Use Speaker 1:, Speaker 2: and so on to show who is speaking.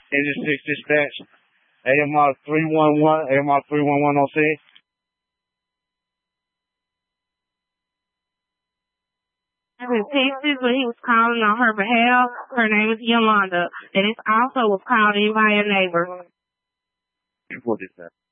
Speaker 1: Engine 6 dispatch. AMR 311, AMR 311 on scene.
Speaker 2: In Texas, when he was calling on her behalf, her name is Yolanda, and it also was called in by a neighbor.
Speaker 1: What is that?